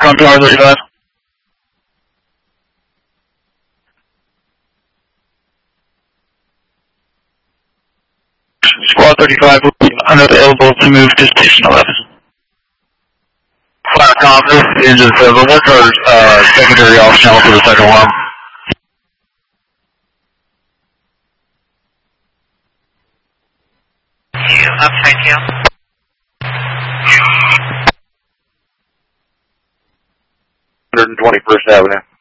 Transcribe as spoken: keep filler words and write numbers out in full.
on Tower thirty-five. Squad thirty-five will be unavailable to move to Station eleven. Fire confidence, engine seven, what's our uh, secondary off channel for the second alarm? Upside tail. one hundred twenty-first Avenue.